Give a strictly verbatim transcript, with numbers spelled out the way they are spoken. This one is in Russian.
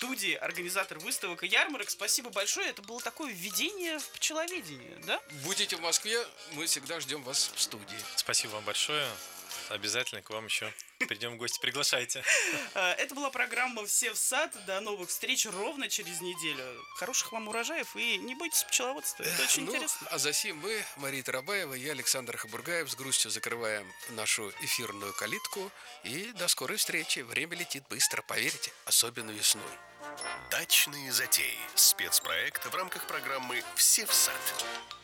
студии, организатор выставок и ярмарок. Спасибо большое. Это было такое введение в пчеловедение, да? Будете в Москве, мы всегда ждем вас в студии. Спасибо вам большое. Обязательно к вам еще придем в гости. Приглашайте. Это была программа «Все в сад». До новых встреч ровно через неделю. Хороших вам урожаев и не бойтесь пчеловодства. Это очень ну, интересно. А за сим мы, Мария Тарабаева, я, Александр Хабургаев, с грустью закрываем нашу эфирную калитку. И до скорой встречи. Время летит быстро, поверьте, особенно весной. Дачные затеи. Спецпроект в рамках программы «Все в сад».